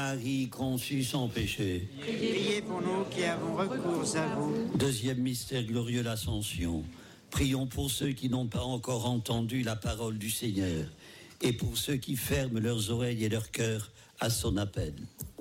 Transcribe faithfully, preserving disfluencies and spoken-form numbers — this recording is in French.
Marie, conçue sans péché. Priez pour nous qui avons recours à vous. Deuxième mystère glorieux, l'Ascension. Prions pour ceux qui n'ont pas encore entendu la parole du Seigneur et pour ceux qui ferment leurs oreilles et leur cœur à son appel.